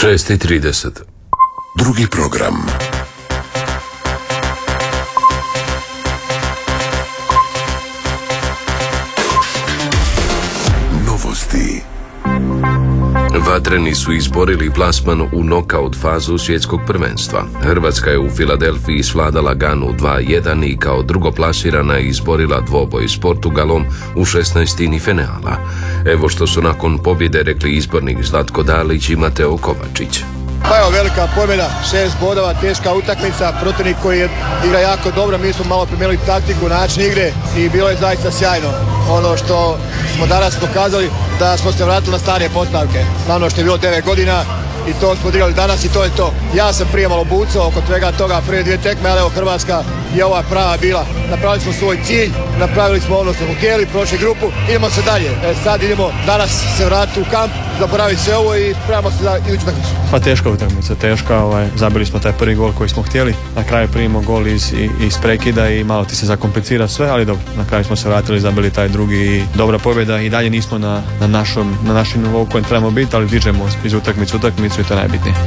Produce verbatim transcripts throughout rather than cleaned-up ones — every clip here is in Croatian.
šest i trideset. Drugi program. Novosti. Vatreni su izborili plasman u nokaut fazu svjetskog prvenstva. Hrvatska je u Filadelfiji svladala Ganu dva jedan i kao drugoplasirana izborila dvoboj s Portugalom u šesnaestini finala. Evo što su nakon pobjede rekli izbornik Zlatko Dalić i Mateo Kovačić. Pa evo, velika pobjeda, šest bodova, teška utakmica, protivnik koji je igra jako dobro, mi smo malo promijenili taktiku, način igre i bilo je zaista sjajno. Ono što smo danas pokazali da smo se vratili na stare postavke, na ono što je bilo devet godina i to smo odigrali danas i to je to. Ja sam prije malo bucao oko svega toga, prije dvije tekme, ali evo Hrvatska je ova prava bila. Napravili smo svoj cilj, napravili smo ono što smo htjeli, prošli grupu, idemo se dalje. E, sad idemo danas se vratiti u kamp, zaboraviti sve ovo i spremamo se za iduću utakmicu. Pa teška utakmica, teška, ovaj, zabili smo taj prvi gol koji smo htjeli, na kraju primimo gol iz, iz prekida i malo ti se zakomplicira sve, ali dobro, na kraju smo se vratili, zabili taj drugi i dobra pobjeda i dalje nismo na, na, našom, na našem nivou kojem trebamo biti, ali dižemo iz utakmicu utakmicu i to je najbitnije.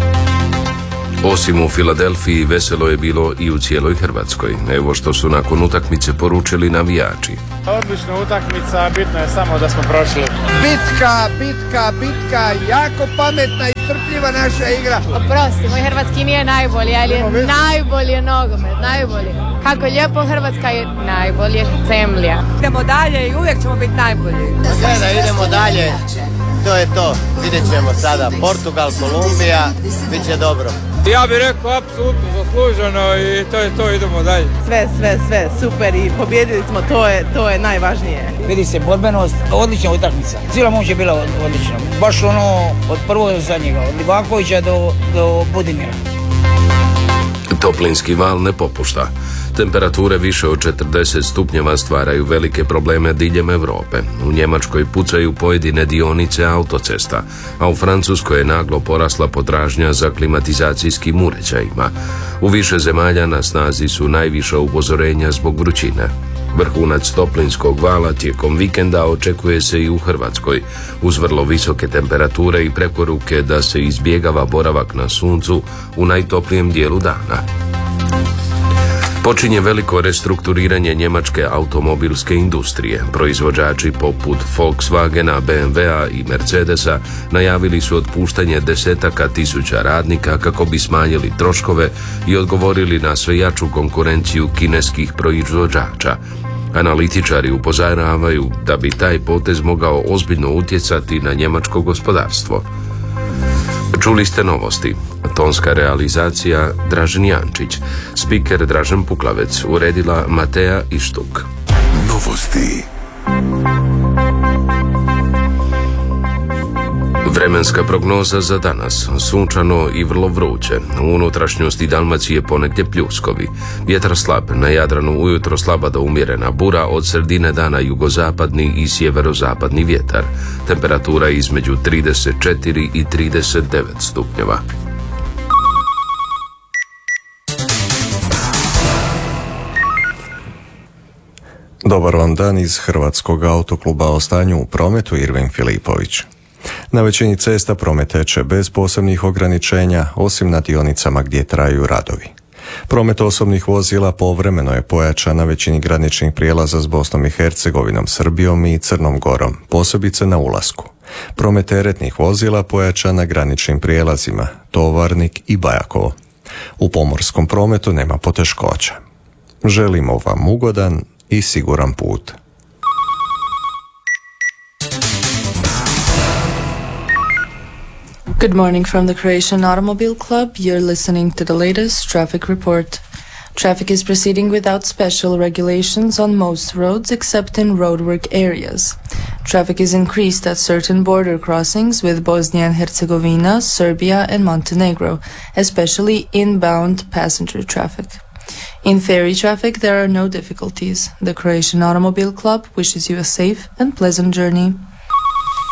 Osim u Filadelfiji, veselo je bilo i u cijeloj Hrvatskoj. Evo što su nakon utakmice poručili navijači. Odlična utakmica, bitno je samo da smo prošli. Bitka, bitka, bitka, jako pametna i strpljiva naša igra. Oprosti, moj hrvatski nije najbolji, ali je najbolji je nogomet, najbolji. Kako je lijepo, Hrvatska je najbolje zemlja. Idemo dalje i uvijek ćemo biti najbolji. Sve da idemo dalje, to je to. Vidjet ćemo sada Portugal, Kolumbija, bit će dobro. Ja bih rekao apsolutno zasluženo i to je to, idemo dalje. Sve, sve, sve, super i pobjedili smo, to je, to je najvažnije. Vidi se borbenost, odlična utakmica. Cijela moć je bila odlična. Baš ono od prvog do zadnjega, od Livakovića do, do Budimira. Toplinski val ne popušta. Temperature više od četrdeset stupnjeva stvaraju velike probleme diljem Europe. U Njemačkoj pucaju pojedine dionice autocesta, a u Francuskoj je naglo porasla potražnja za klimatizacijskim uređajima. U više zemalja na snazi su najviša upozorenja zbog vrućine. Vrhunac toplinskog vala tijekom vikenda očekuje se i u Hrvatskoj, uz vrlo visoke temperature i preporuke da se izbjegava boravak na suncu u najtoplijem dijelu dana. Počinje veliko restrukturiranje njemačke automobilske industrije. Proizvođači poput Volkswagena, B M W-a i Mercedesa najavili su otpuštanje desetaka tisuća radnika kako bi smanjili troškove i odgovorili na sve jaču konkurenciju kineskih proizvođača. Analitičari upozoravaju da bi taj potez mogao ozbiljno utjecati na njemačko gospodarstvo. Čuli ste novosti. Tonska realizacija Dražen Jančić, spiker Dražen Puklavec, uredila Mateja Ištuk. Novosti. Vremenska prognoza za danas. Sunčano i vrlo vruće. U unutrašnjosti Dalmacije ponegdje pljuskovi. Vjetar slab, na Jadranu ujutro slaba do umjerena bura, od sredine dana jugozapadni i sjeverozapadni vjetar. Temperatura između trideset četiri i trideset devet stupnjeva. Dobar vam dan iz Hrvatskog autokluba, o stanju u prometu Irvin Filipović. Na većini cesta promet teče bez posebnih ograničenja, osim na dionicama gdje traju radovi. Promet osobnih vozila povremeno je pojačan na većini graničnih prijelaza s Bosnom i Hercegovinom, Srbijom i Crnom Gorom, posebice na ulasku. Promet teretnih vozila pojačan na graničnim prijelazima, Tovarnik i Bajakovo. U pomorskom prometu nema poteškoća. Želimo vam ugodan i siguran put. Good morning from the Croatian Automobile Club. You're listening to the latest traffic report. Traffic is proceeding without special regulations on most roads except in roadwork areas. Traffic is increased at certain border crossings with Bosnia and Herzegovina, Serbia and Montenegro, especially inbound passenger traffic. In ferry traffic, there are no difficulties. The Croatian Automobile Club wishes you a safe and pleasant journey.